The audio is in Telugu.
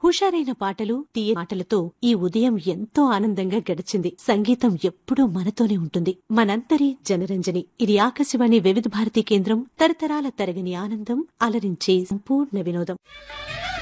హుషారైన పాటలు, తీయ మాటలతో ఈ ఉదయం ఎంతో ఆనందంగా గడిచింది. సంగీతం ఎప్పుడూ మనతోనే ఉంటుంది. మనందరి జనరంజని. ఇది ఆకాశవాణి వివిధ భారతి కేంద్రం. తరతరాల తరగని ఆనందం, అలరించే సంపూర్ణ వినోదం.